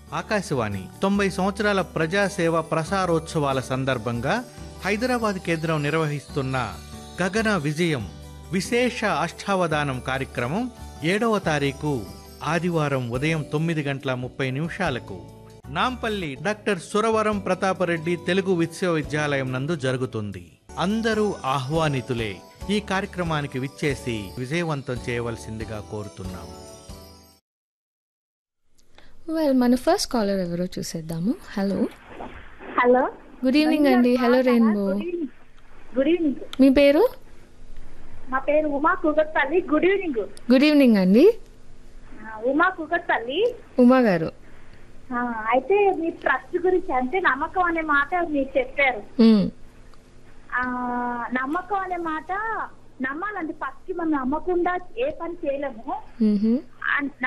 ఆకాశవాణి 90 సంవత్సరాల ప్రజాసేవ ప్రసారోత్సవాల సందర్భంగా హైదరాబాద్ కేంద్రం నిర్వహిస్తున్న గగన విజయం విశేష అష్టావధానం కార్యక్రమం 7వ తారీఖు ఆదివారం ఉదయం 9:30 నాంపల్లి డాక్టర్ సురవరం ప్రతాపరెడ్డి తెలుగు విశ్వవిద్యాలయం నందు జరుగుతుంది. అందరూ ఆహ్వానితులే. ఈ కార్యక్రమానికి విచ్చేసి విజయవంతం చేయవలసిందిగా కోరుతున్నాం. మన ఫస్ట్ కాలర్ ఎవరో చూసేద్దాము. హలో హలో, గుడ్ ఈవినింగ్ అండి. Hello rainbow. Good evening. మీ పేరు? మా పేరు Uma Kukatpally. Good evening. Good evening అండి. ఉమా కూకట్పల్లి. ఉమా గారు, అయితే మీ ట్రస్ట్ గురించి అంటే నమ్మకం అనే మాట మీరు చెప్పారు. నమ్మకం అనే మాట నమ్మాలండి. ఫస్ట్ మనం నమ్మకుండా ఏ పని చేయలేము.